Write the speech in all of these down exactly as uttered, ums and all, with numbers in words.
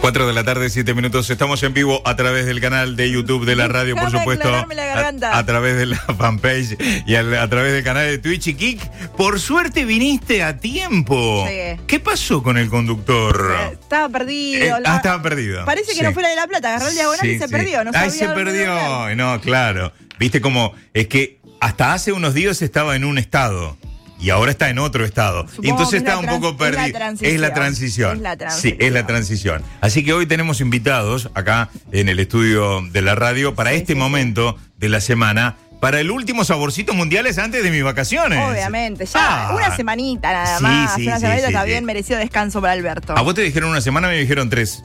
cuatro de la tarde, siete minutos. Estamos en vivo a través del canal de YouTube de la radio, por supuesto. A, a través de la fanpage y a, a través del canal de Twitch y Kik. Por suerte viniste a tiempo. Sí. ¿Qué pasó con el conductor? Eh, estaba perdido. Eh, la... ah, estaba perdido. Parece que sí. no fue la de La Plata, agarró el diagonal sí, y se sí. perdió. No Ay, sabía se perdió. No, claro. Viste cómo es que hasta hace unos días estaba en un estado. Y ahora está en otro estado. Supongo Y entonces que está un trans- poco perdido. Es la transición. Es la transición. Es la transición. Sí, es la transición. Así que hoy tenemos invitados acá en el estudio de la radio para Sí, este sí, momento sí. de la semana. Para el último saborcito mundiales antes de mis vacaciones. Obviamente, ya Ah. una semanita nada Sí, más. sí, una sí, semanita sí, está sí. bien merecido descanso para Alberto. A vos te dijeron una semana, a mí me dijeron tres.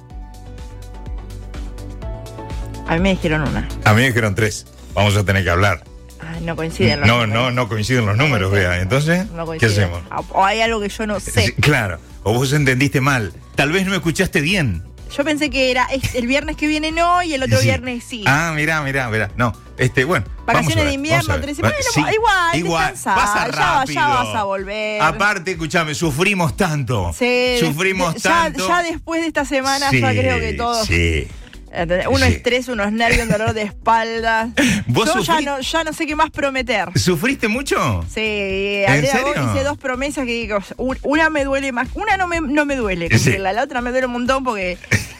A mí me dijeron una. A mí me dijeron tres. Vamos a tener que hablar. Ay, no coinciden los No, números. no, no coinciden los números, coinciden. vea. Entonces, No ¿qué coinciden. hacemos? O hay algo que yo no sé. Sí, claro. O vos entendiste mal. Tal vez no escuchaste bien. Yo pensé que era es- el viernes que viene no y el otro Sí. viernes sí. Ah, mirá, mirá, mirá. No, este, bueno. vamos a Vacaciones ver, de invierno, vamos a ver. tres semanas. Sí, igual, igual. descansá, Pasa ya va- rápido. ya vas a volver. Aparte, escúchame, sufrimos tanto. Sí, Sufrimos ya, tanto. ya después de esta semana Sí, ya creo que todos. Sí. Uno Sí. estrés, unos nervios, un dolor de espalda. ¿Vos Yo ya sufrí- no, ya no sé qué más prometer. ¿Sufriste mucho? Sí, ¿En hablé a vos, serio? hice dos promesas que digo, un- una me duele más, una no me, no me duele, Sí. cumplirla, la otra me duele un montón porque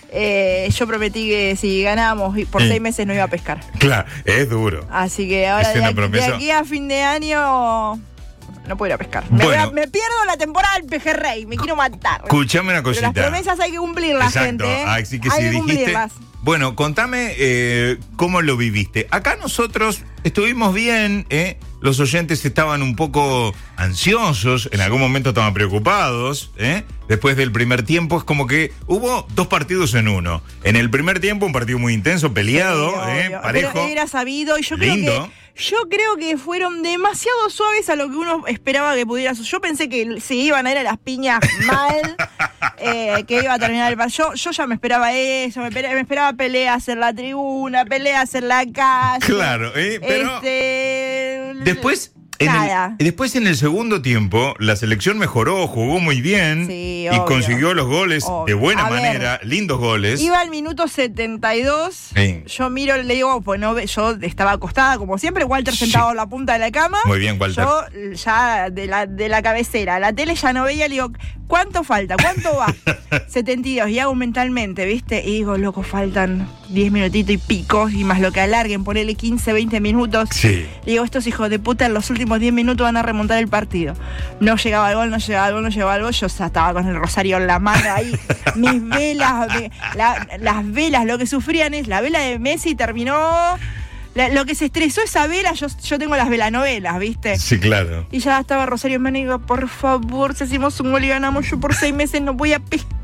eh, yo prometí que si ganábamos por Sí. seis meses no iba a pescar. Claro, es duro. Así que ahora Es de una aquí, de promesa. aquí a fin de año no puedo ir a pescar. Me, voy a- Bueno. me pierdo la temporada del pejerrey, me quiero matar. Escuchame una Pero cosita. las promesas hay que cumplirlas, Exacto. gente. ¿eh? Así que hay si que dijiste. cumplirlas. Bueno, contame eh, cómo lo viviste. Acá nosotros estuvimos bien, ¿eh? Los oyentes estaban un poco ansiosos, en algún momento estaban preocupados, ¿eh? Después del primer tiempo es como que hubo dos partidos en uno. En el primer tiempo un partido muy intenso, peleado, Sí, ¿eh? obvio. Parejo. Pero era sabido y yo Lindo. creo que yo creo que fueron demasiado suaves a lo que uno esperaba que pudiera suceder. Yo pensé que se iban a ir a las piñas mal, eh, que iba a terminar el partido. Yo, yo ya me esperaba eso, me esperaba, me esperaba peleas en la tribuna, peleas en la calle. Claro, ¿eh? Pero Este, después... En nada. el, después en el segundo tiempo, la selección mejoró, jugó muy bien Sí, y obvio. consiguió los goles Obvio. de buena A ver. manera, lindos goles. Iba al minuto setenta y dos. Sí. Yo miro, le digo, pues no ve, yo estaba acostada como siempre, Walter Sí. sentado en la punta de la cama. Muy bien, Walter. Yo ya de la, de la cabecera, la tele ya no veía, le digo, ¿cuánto falta? ¿Cuánto va? setenta y dos, y hago mentalmente, ¿viste? Y digo, loco, faltan diez minutitos y pico, y más lo que alarguen, ponele quince, veinte minutos. Sí. Le digo, estos hijos de puta en los últimos diez minutos van a remontar el partido. No llegaba el gol, no llegaba el gol, no llegaba el gol. Yo ya estaba con el rosario en la mano ahí. Mis velas, me- la- las velas, lo que sufrían es la vela de Messi terminó. La- lo que se estresó esa vela, yo, yo tengo las velanovelas, ¿viste? Sí, claro. Y ya estaba Rosario en mano y digo, por favor, si hacemos un gol y ganamos, yo por seis meses no voy a pescar.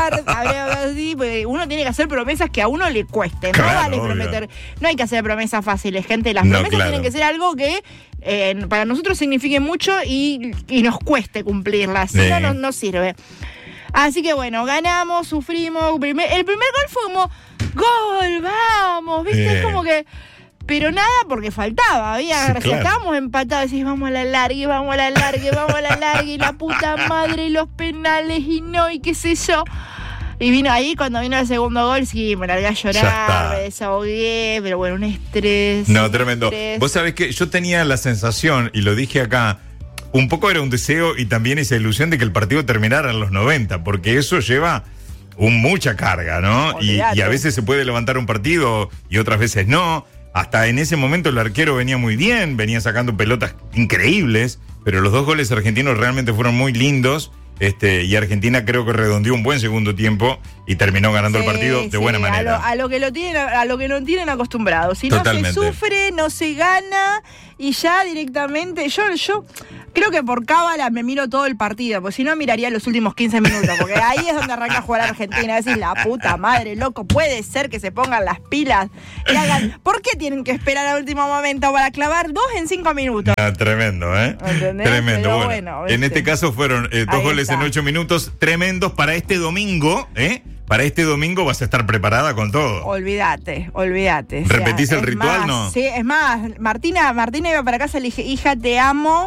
Así, porque uno tiene que hacer promesas que a uno le cuesten. Claro, no vale obvio. prometer. No hay que hacer promesas fáciles, gente. Las No, promesas claro. tienen que ser algo que eh, para nosotros signifique mucho y, y nos cueste cumplirlas. Si Sí. no, no, no sirve. Así que bueno, ganamos, sufrimos. Primer- el primer gol fue como, gol, vamos, ¿viste? Bien. Es como que. Pero nada, porque faltaba, había, Sí, si claro. estábamos empatados, decís, vamos a la larga, vamos a la larga, vamos a la larga, y la puta madre, y los penales, y no, y qué sé yo. Y vino ahí, cuando vino el segundo gol, sí, me largué a Ya está. llorar, me desahogué, pero bueno, un estrés. No, un tremendo. estrés. Vos sabés que yo tenía la sensación, y lo dije acá, un poco era un deseo y también esa ilusión de que el partido terminara en los noventa, porque eso lleva un, mucha carga, ¿no? Y, Olvídate. y a veces se puede levantar un partido y otras veces no. Hasta en ese momento el arquero venía muy bien, venía sacando pelotas increíbles, pero los dos goles argentinos realmente fueron muy lindos. Este, y Argentina creo que redondeó un buen segundo tiempo y terminó ganando el Sí, partido de sí, buena a manera. lo, a lo que lo tienen, a lo que no tienen acostumbrado. Si Totalmente. no se sufre, no se gana y ya directamente. Yo, yo creo que por cábala me miro todo el partido, porque si no miraría los últimos quince minutos, porque ahí es donde arranca a jugar Argentina. Decís, la puta madre, loco, puede ser que se pongan las pilas y hagan. ¿Por qué tienen que esperar al último momento para clavar dos en cinco minutos? Ah, tremendo, ¿eh? ¿Entendés? Tremendo. Pero Bueno, bueno, en ¿viste? este caso fueron eh, dos Ahí goles está. en ocho minutos, tremendos para este domingo, ¿eh? Para este domingo vas a estar preparada con todo. Olvídate, olvídate. O sea, ¿Repetís el es ritual, más, no? Sí, es más, Martina, Martina iba para casa y le dije, hija, te amo,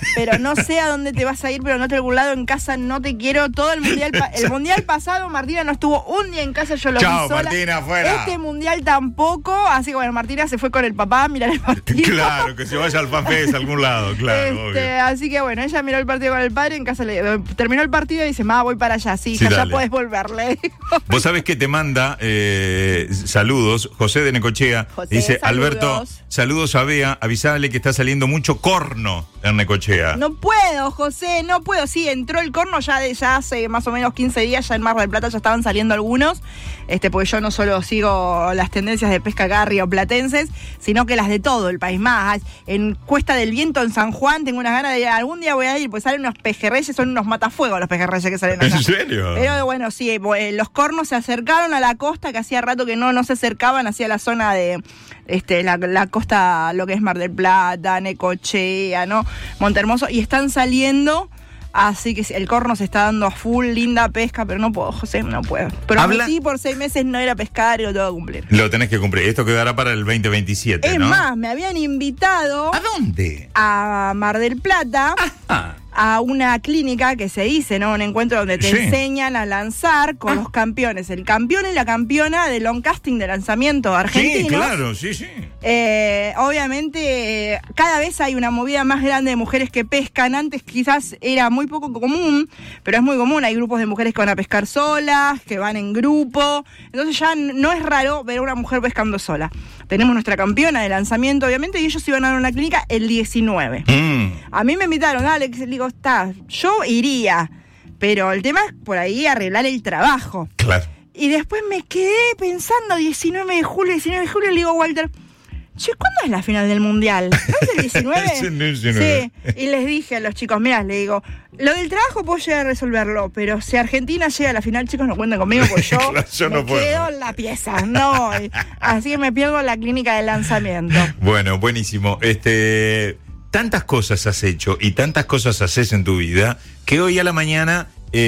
pero no sé a dónde te vas a ir, pero no te algún lado en casa, no te quiero. Todo el mundial, pa- el mundial pasado, Martina no estuvo un día en casa, yo lo Chao, vi sola. Martina, afuera. Este mundial tampoco, así que bueno, Martina se fue con el papá a mirar el partido. Claro, que se vaya al FanFest a algún lado, claro, Este, obvio. así que bueno, ella miró el partido con el padre, en casa le terminó el partido y dice, ma, voy para allá, sí, Sí, hija, ya dale. podés volverle. Vos sabés que te manda eh, saludos, José de Necochea. José, Dice, saludos. Alberto, saludos a Bea, avisale que está saliendo mucho corno en Necochea. No puedo, José, no puedo. Sí, entró el corno ya de ya hace más o menos quince días, ya en Mar del Plata ya estaban saliendo algunos, este, porque yo no solo sigo las tendencias de pesca acá rioplatenses, sino que las de todo el país más. En Cuesta del Viento, en San Juan, tengo unas ganas de ir, algún día voy a ir, pues salen unos pejerreyes, son unos matafuegos los pejerreyes que salen acá. ¿En serio? Pero bueno, sí, eh, los cornos se acercaron a la costa, que hacía rato que no, no se acercaban hacia la zona de este, la, la costa, lo que es Mar del Plata, Necochea, ¿no? Montehermoso, y están saliendo, así que el corno se está dando a full, linda pesca, pero no puedo, José, no puedo. Prometí Habla- por seis meses no ir a pescar y lo tengo que cumplir. Lo tenés que cumplir. Esto quedará para el veinte veintisiete, Es ¿no? más, me habían invitado ¿A dónde? a Mar del Plata. Ah, A una clínica que se dice, ¿no? Un encuentro donde te Sí. enseñan a lanzar con los campeones. El campeón y la campeona de long casting de lanzamiento argentinos. sí, claro, sí, sí. Eh, obviamente, eh, cada vez hay una movida más grande de mujeres que pescan. Antes quizás era muy poco común, pero es muy común. Hay grupos de mujeres que van a pescar solas, que van en grupo. Entonces ya n- no es raro ver a una mujer pescando sola. Tenemos nuestra campeona de lanzamiento, obviamente, y ellos iban a dar una clínica el diecinueve. Mm. A mí me invitaron, Alex, le digo, está, yo iría, pero el tema es por ahí arreglar el trabajo. Claro. Y después me quedé pensando, diecinueve de julio, diecinueve de julio, le digo a Walter, che, ¿cuándo es la final del Mundial? ¿No es el diecinueve? Es el diecinueve. Sí, y les dije a los chicos, mirá, le digo, lo del trabajo puedo llegar a resolverlo, pero si Argentina llega a la final, chicos, no cuenten conmigo, porque yo, Claro, yo me no puedo. quedo en la pieza, no. Así que me pierdo la clínica de lanzamiento. Bueno, buenísimo. Este, tantas cosas has hecho y tantas cosas haces en tu vida que hoy a la mañana,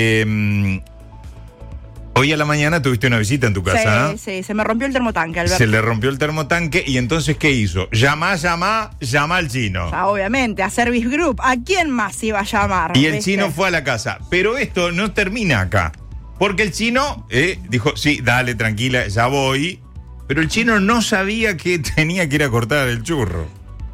eh, hoy a la mañana tuviste una visita en tu casa. Sí, sí, se me rompió el termotanque, Alberto. Se le rompió el termotanque y entonces ¿qué hizo? Llama, llama, llama al chino. Ah, obviamente, a Service Group. ¿A quién más iba a llamar? Y el ¿Viste? chino fue a la casa. Pero esto no termina acá. Porque el chino eh, dijo, sí, dale, tranquila, ya voy. Pero el chino no sabía que tenía que ir a cortar el churro.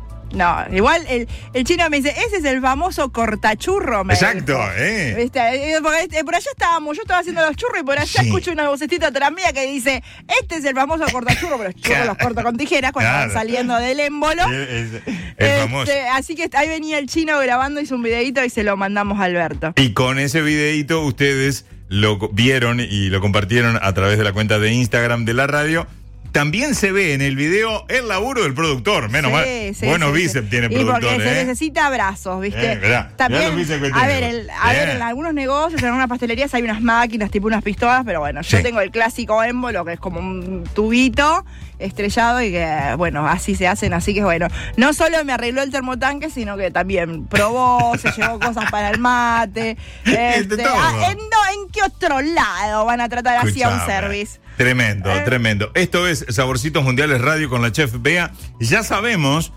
No, igual el, el chino me dice, ese es el famoso cortachurro. Me Exacto, dijo. ¿eh? ¿Viste? Eh, Porque este, por allá estábamos, yo estaba haciendo los churros y por allá Sí. escucho una vocecita atrás mía que dice, este es el famoso cortachurro, pero los churros Claro. los corto con tijeras cuando Claro. van saliendo del émbolo. Es, es- es Este, famoso. así que ahí venía el chino grabando, hizo un videito y se lo mandamos a Alberto. Y con ese videíto ustedes lo co- vieron y lo compartieron a través de la cuenta de Instagram de la radio. También se ve en el video el laburo del productor, menos Sí, mal. sí, Bueno, sí, bíceps sí. tiene Y productor, porque se ¿eh? necesita brazos, ¿viste? Eh, mirá, También, mirá los bíceps que a tiene. ver, el- a ver, Eh. en algunos negocios, en algunas pastelerías hay unas máquinas, tipo unas pistolas, pero bueno, yo Sí. tengo el clásico émbolo, que es como un tubito estrellado y que, bueno, así se hacen, así que bueno, no solo me arregló el termotanque, sino que también probó, se llevó cosas para el mate. De este, todo. ah, ¿en, no, ¿En qué otro lado van a tratar así a un Escuchame. service? Tremendo, Eh. tremendo. Esto es Saborcitos Mundiales Radio con la chef Bea. Ya sabemos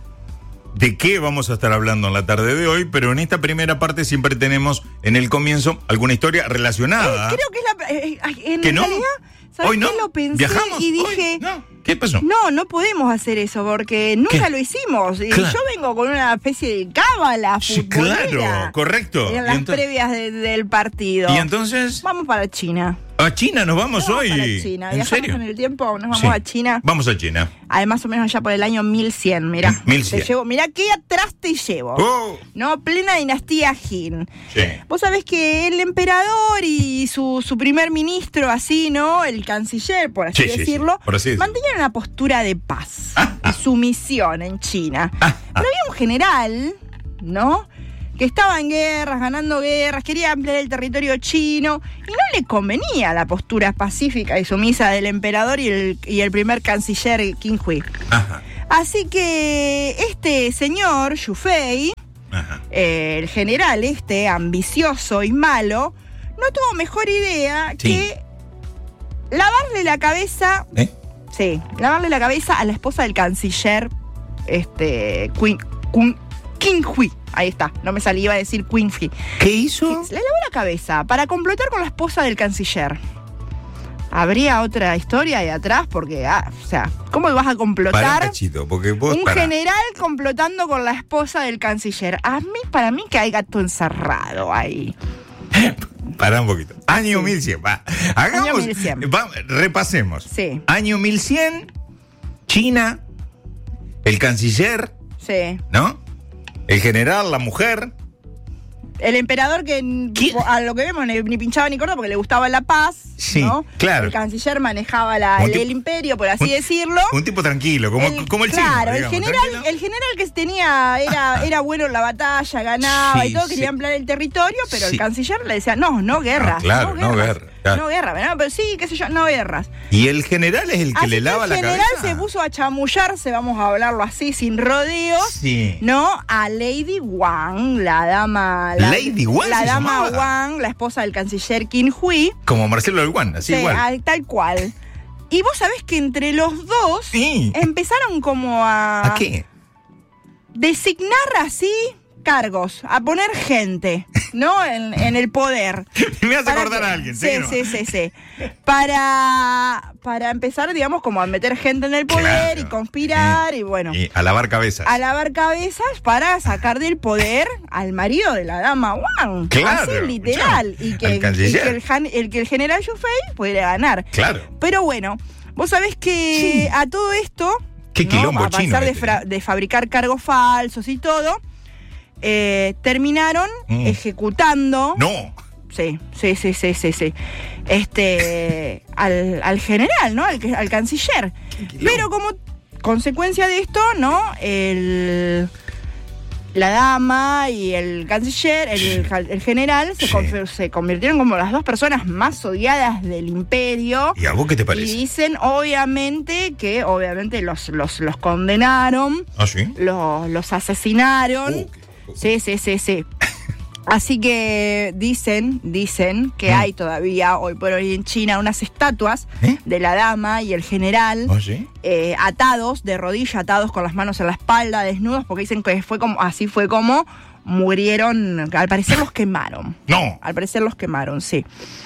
de qué vamos a estar hablando en la tarde de hoy, pero en esta primera parte siempre tenemos en el comienzo alguna historia relacionada. Eh, creo que es la... eh, eh, en ¿Que no? realidad, ¿sabes Hoy no. qué? Lo pensé ¿Viajamos? y Hoy dije... no. ¿Qué pasó? No, no podemos hacer eso porque nunca ¿Qué? lo hicimos. Y Claro. yo vengo con una especie de cábala Sí, futbolera. claro, correcto. En Y las ento- previas de- del partido. Y entonces, Vamos para China. a China nos vamos, Vamos hoy. para China. ¿En Viajamos serio? en el tiempo, nos vamos Sí. a China. Vamos a China. Además, o menos allá por el año mil cien, mirá. mil cien. Te llevo, mirá qué atrás te llevo. Oh. No, plena dinastía Jin. Sí. Vos sabés que el emperador y su, su primer ministro, así, ¿no? El canciller, por así Sí, sí, sí, decirlo, por así decirlo. mantenían una postura de paz Ah, ah. y sumisión en China. Ah, ah. Pero había un general, ¿no? Que estaba en guerras, ganando guerras, quería ampliar el territorio chino y no le convenía la postura pacífica y sumisa del emperador y el, y el primer canciller Qin Hui. Ajá. Así que este señor, Xu Fei, Ajá. eh, el general este, ambicioso y malo, no tuvo mejor idea Sí. que lavarle la cabeza, ¿Eh? sí, lavarle la cabeza a la esposa del canciller, este, Qin, Qin- Qin Hui. Ahí está, no me salía, iba a decir Qin Hui. ¿Qué hizo? Le lavó la cabeza para complotar con la esposa del canciller. Habría otra historia ahí atrás, porque, ah, o sea, ¿cómo vas a complotar? Pará, cachito, porque vos, un pará. general complotando con la esposa del canciller. A mí, para mí que hay gato encerrado ahí. Pará un poquito. Año sí. mil cien, va. Hagamos, Año mil cien. Va, repasemos. Sí. Año mil cien, China, el canciller, Sí. ¿no? El general, la mujer. El emperador que ¿Qué? a lo que vemos ni, ni pinchaba ni cortaba porque le gustaba la paz, Sí, ¿no? claro. El canciller manejaba la, Un el, tipo- el imperio, por así un- decirlo. Un tipo tranquilo, como El- el, como el claro, chino. el digamos, general, tranquilo. el general que tenía era, era bueno en la batalla, ganaba Sí, y todo, sí. quería ampliar el territorio, pero Sí. el canciller le decía, no, no guerras. No, claro, no guerras, guerra, claro. No guerra, no, pero sí, qué sé yo, no guerras. Y el general es el que Así le lava el la general cabeza. se puso a chamullarse, vamos a hablarlo así, sin rodeos. Sí. No, a Lady Wang, la dama. La, Lady Wang La se dama llamaba. Wang, la esposa del canciller Qin Hui. Como Marcelo Alguán, así Sí, igual. a- tal cual. Y vos sabés que entre los dos Sí. empezaron como a. ¿A qué? Designar así cargos, a poner gente, ¿no? En, en el poder. Me hace Para acordar que- a alguien, Sí, ¿no? sí, sí, sí. Para, para empezar, digamos, como a meter gente en el poder Claro. y conspirar y bueno. Y a lavar cabezas. A lavar cabezas para sacar del poder al marido de la dama Wang. Claro, Así, literal. escuchá, Y que, al y canciller. que el, jan- el que el general Yufei pudiera ganar. Claro. Pero bueno, vos sabés que Sí. a todo esto, Qué ¿no? quilombo a pesar chino de, este, fra- ¿eh? de fabricar cargos falsos y todo, eh, terminaron Mm. ejecutando. No. Sí, sí, sí, sí, sí, sí. Este, al, al general, ¿no? Al, que- al canciller. Pero como consecuencia de esto, ¿no? El, la dama y el canciller, el, el general, se, Sí. conf- se convirtieron como las dos personas más odiadas del imperio. ¿Y a vos qué te Y parece? dicen, obviamente, que obviamente los, los, los condenaron, ¿Ah, sí? los, los asesinaron. Uh, qué- Sí, sí, sí, sí. Así que dicen, dicen que Mm. hay todavía hoy por hoy en China unas estatuas ¿Eh? de la dama y el general ¿Ah, sí? eh, atados, de rodilla, atados con las manos en la espalda, desnudos, porque dicen que fue como, así fue como murieron, al parecer los quemaron. No. Al parecer los quemaron, sí.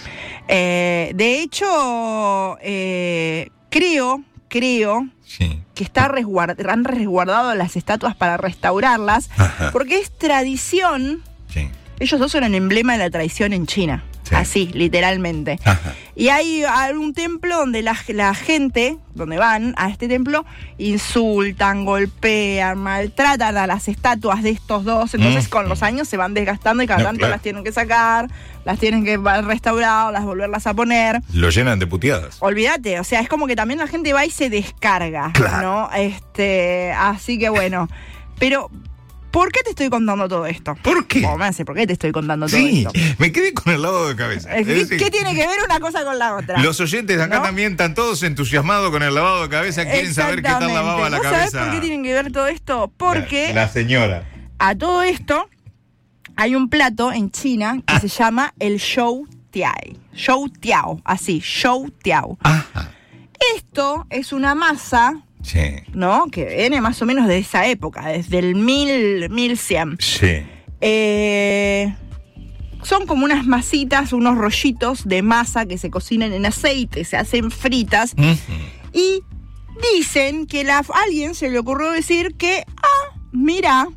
Eh, de hecho, eh, creo, creo Sí. que está resguard- han resguardado las estatuas para restaurarlas, Ajá. porque es tradición. Sí. Ellos dos son el emblema de la tradición en China. Sí. Así, literalmente. Ajá. Y hay algún templo donde la, la gente, donde van a este templo, insultan, golpean, maltratan a las estatuas de estos dos. Entonces, Mm. con los años se van desgastando y cada No, tanto claro. las tienen que sacar, las tienen que restaurar, las volverlas a poner. Lo llenan de puteadas. Olvídate, o sea, es como que también la gente va y se descarga, Claro. ¿no? Este, así que bueno. Pero, ¿por qué te estoy contando todo esto? ¿Por qué? Oh, me hace, ¿por qué te estoy contando todo Sí, esto? me quedé con el lavado de cabeza. Eh, Es ¿Qué, decir, qué tiene que ver una cosa con la otra? Los oyentes acá ¿No? también están todos entusiasmados con el lavado de cabeza. Quieren saber qué tal Exactamente. lavaba la ¿Vos cabeza. sabés por qué tienen que ver todo esto? Porque La, la señora. a todo esto hay un plato en China que Ah. se llama el Shou Tiao. Shou Tiao, así, Shou Tiao. Ajá. Esto es una masa, Sí. ¿no? Que viene más o menos de esa época, desde el mil, mil cien. Sí. Eh, son como unas masitas, unos rollitos de masa que se cocinan en aceite, se hacen fritas. Ujú. Y dicen que la, a alguien se le ocurrió decir que, ah, mira,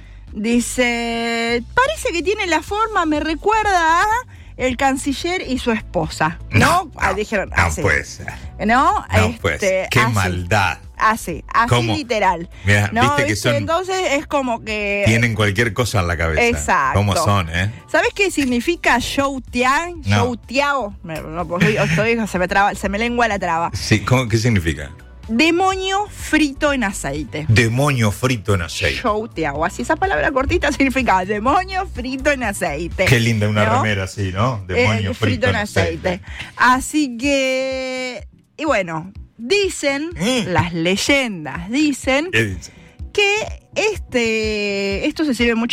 dice, parece que tiene la forma, me recuerda a el canciller y su esposa. ¿No? Ah, dijeron, no así. puede ser. ¿No? No Este, puede ser. Qué así, maldad. Así, así ¿Cómo? literal. Mira, ¿No? viste que son- Entonces es como que... Tienen cualquier cosa en la cabeza. Exacto. ¿Cómo son, eh? ¿Sabes qué significa Shou Tiao? No. Shou Tiao. Me- No, pues hoy- estoy- se me traba, se me lengua la traba. Sí, ¿cómo- ¿qué significa? Demonio frito en aceite. Demonio frito en aceite. Shou Tiao. Así esa palabra cortita significa demonio frito en aceite. Qué linda una ¿No? remera así, ¿no? Eh, Demonio frito, en aceite. Así que, y bueno, dicen, Mm. las leyendas dicen ¿Qué dice? que este, esto se sirve mucho